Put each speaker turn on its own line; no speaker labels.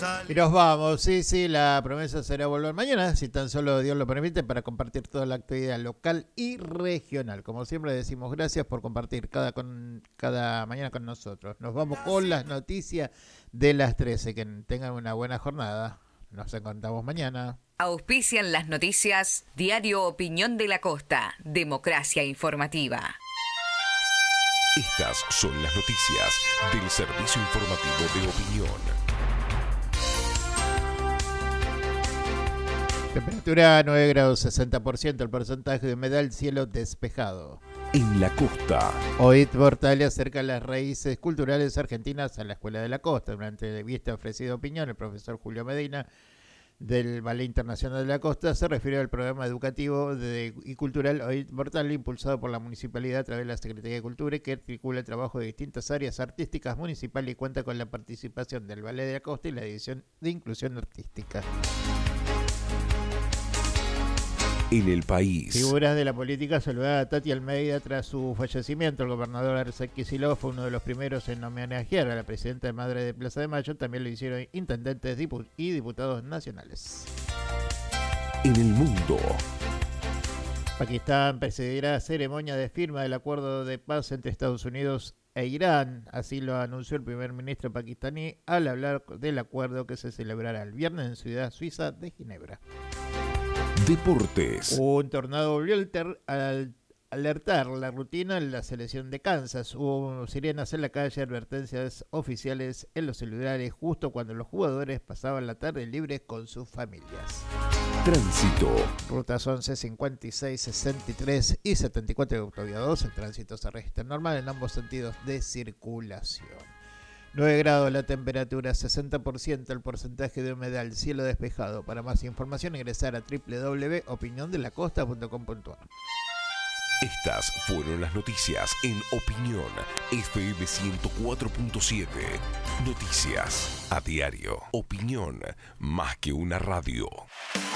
Y nos vamos, sí, la promesa será volver mañana, si tan solo Dios lo permite, para compartir toda la actividad local y regional. Como siempre decimos, gracias por compartir cada mañana con nosotros. Nos vamos con las noticias de las 13. Que tengan una buena jornada. Nos encontramos mañana.
Auspician las noticias Diario Opinión de la Costa, Democracia Informativa.
Estas son las noticias del Servicio Informativo de Opinión.
Temperatura 9 grados 60%, el porcentaje de humedad, cielo despejado.
En la costa.
Oid Bortali acerca las raíces culturales argentinas a la Escuela de la Costa. Durante la vista ofrecida opinión, el profesor Julio Medina del Ballet Internacional de la Costa se refirió al programa educativo y cultural Oid Bortali, impulsado por la municipalidad a través de la Secretaría de Cultura, que articula el trabajo de distintas áreas artísticas municipales y cuenta con la participación del Ballet de la Costa y la División de Inclusión Artística.
En el país.
Figuras de la política saludaron a Tati Almeida tras su fallecimiento. El gobernador Arce Kicillof fue uno de los primeros en homenajear a la presidenta de Madre de Plaza de Mayo. También lo hicieron intendentes y diputados nacionales.
En el mundo.
Pakistán presidirá ceremonia de firma del acuerdo de paz entre Estados Unidos e Irán. Así lo anunció el primer ministro pakistaní al hablar del acuerdo que se celebrará el viernes en Ciudad Suiza de Ginebra.
Deportes.
Un tornado volvió a alertar la rutina en la selección de Kansas. Hubo sirenas en la calle, advertencias oficiales en los celulares justo cuando los jugadores pasaban la tarde libre con sus familias.
Tránsito.
Rutas 11, 56, 63 y 74 de Autovía 2. El tránsito se registra normal en ambos sentidos de circulación. 9 grados la temperatura, 60% el porcentaje de humedad, cielo despejado. Para más información ingresar a www.opiniondelacosta.com.ar.
Estas fueron las noticias en Opinión FM 104.7. Noticias a diario. Opinión, más que una radio.